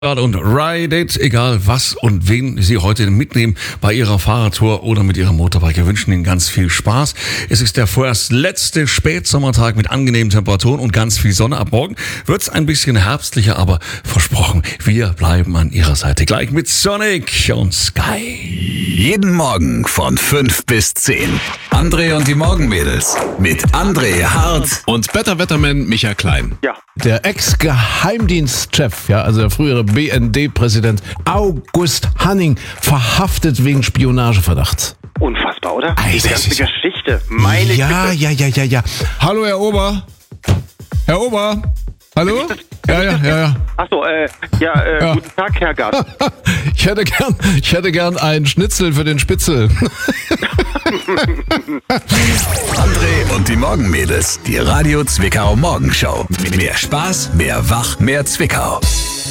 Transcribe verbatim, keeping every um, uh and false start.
Und Ride It, egal was und wen Sie heute mitnehmen bei Ihrer Fahrradtour oder mit Ihrem Motorbike. Wir wünschen Ihnen ganz viel Spaß. Es ist der vorerst letzte Spätsommertag mit angenehmen Temperaturen und ganz viel Sonne. Ab morgen wird es ein bisschen herbstlicher, aber versprochen, wir bleiben an Ihrer Seite. Gleich mit Sonic und Sky. Jeden Morgen von fünf bis zehn. André und die Morgenmädels mit André Hart und Better Wetterman Michael Klein. Ja. Der Ex-Geheimdienstchef, ja, also der frühere B N D-Präsident August Hanning, verhaftet wegen Spionageverdachts. Unfassbar, oder? Ei, Diese das ganze ist- Geschichte. Meine Ja, Güte. ja, ja, ja, ja. Hallo, Herr Ober. Herr Ober. Hallo? Ja, ja, ja, ja. Achso, äh, ja, äh, Ja. guten Tag, Herr Gast. Ich hätte gern, ich hätte gern einen Schnitzel für den Spitzel. André und die Morgenmädels. Die Radio Zwickau Morgenshow. Mehr Spaß, mehr Wach, mehr Zwickau.